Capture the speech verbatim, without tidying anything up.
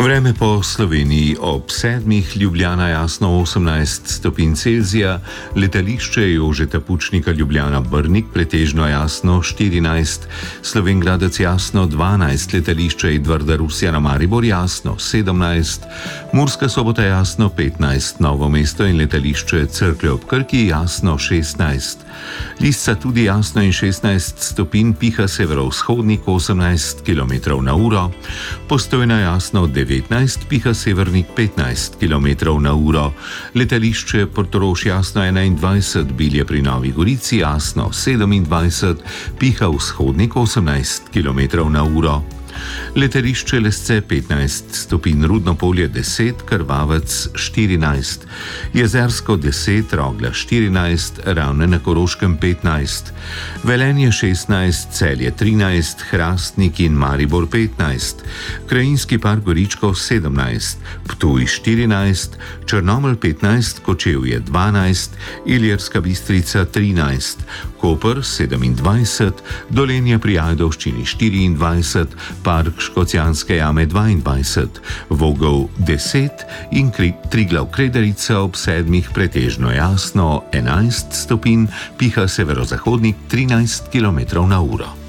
Vreme po Sloveniji ob sedmih, Ljubljana jasno osemnajst stopinj Celzija, letališče Jožeta Pučnika Ljubljana Brnik pretežno jasno štirinajst, Slovenj Gradec jasno dvanajst, letališče Edvarda Rusjana Maribor jasno sedemnajst, Murska Sobota jasno petnajst, Novo mesto in letališče Cerklje ob Krki jasno šestnajst. Lisca tudi jasno in šestnajst stopinj, piha severovzhodnik osemnajst kilometrov na uro, Postojna jasno devetnajst, piha severnik petnajst kilometrov na uro, letališče Portorož jasno enaindvajset, Bilje pri Novi Gorici jasno sedemindvajset, piha vzhodnik osemnajst kilometrov na uro. Letališče Lesce petnajst stopinj, Rudno Polje deset, Krvavec štirinajst, Jezersko deset, Rogla štirinajst, Ravne na Koroškem petnajst, Velenje šestnajst, Celje trinajst, Hrastnik in Maribor petnajst, Krajinski park Goričko sedemnajst, Ptuj štirinajst, Črnomelj petnajst, Kočevje dvanajst, Ilirska Bistrica trinajst, Koper sedemindvajset, Dolenje pri Ajdovščini štiriindvajset, Park Škocjanske jame dvaindvajset, Vogel deset in Triglav Kredarica ob sedmih pretežno jasno enajst stopinj, piha severozahodnik trinajst kilometrov na uro.